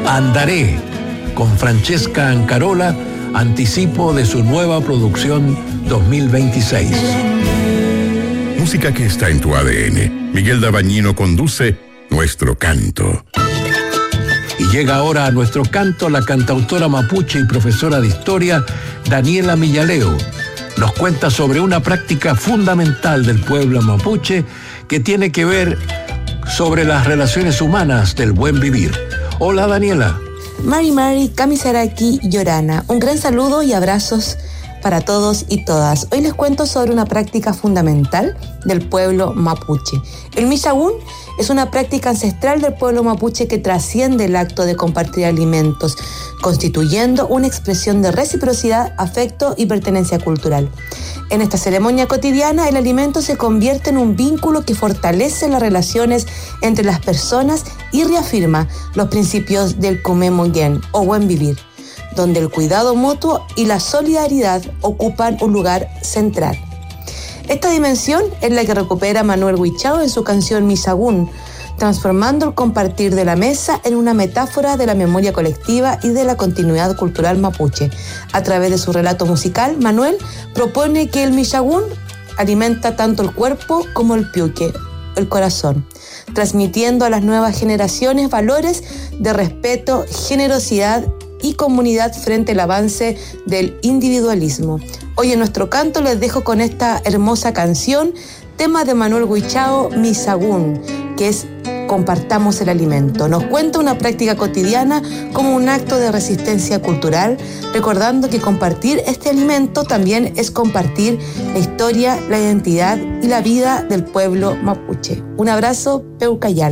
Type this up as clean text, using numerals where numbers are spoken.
Andaré, con Francesca Ancarola, anticipo de su nueva producción 2026. Música que está en tu ADN. Miguel Dabañino conduce Nuestro Canto. Y llega ahora a Nuestro Canto la cantautora mapuche y profesora de historia Daniela Millaleo. Nos cuenta sobre una práctica fundamental del pueblo mapuche que tiene que ver sobre las relaciones humanas del buen vivir. Hola, Daniela. Mari, Kamisaraki y Yorana. Un gran saludo y abrazos para todos y todas. Hoy les cuento sobre una práctica fundamental del pueblo mapuche. El mishagún es una práctica ancestral del pueblo mapuche que trasciende el acto de compartir alimentos, constituyendo una expresión de reciprocidad, afecto y pertenencia cultural. En esta ceremonia cotidiana, el alimento se convierte en un vínculo que fortalece las relaciones entre las personas y reafirma los principios del Kumemongen o buen vivir, donde el cuidado mutuo y la solidaridad ocupan un lugar central. Esta dimensión es la que recupera Manuel Huichao en su canción Mishagún, transformando el compartir de la mesa en una metáfora de la memoria colectiva y de la continuidad cultural mapuche. A través de su relato musical, Manuel propone que el Mishagún alimenta tanto el cuerpo como el piuque, el corazón, transmitiendo a las nuevas generaciones valores de respeto, generosidad y comunidad frente al avance del individualismo. Hoy en Nuestro Canto les dejo con esta hermosa canción, tema de Manuel Huichao, Mishagún, que es Compartamos el alimento. Nos cuenta una práctica cotidiana como un acto de resistencia cultural, recordando que compartir este alimento también es compartir la historia, la identidad y la vida del pueblo mapuche. Un abrazo, Peucayal.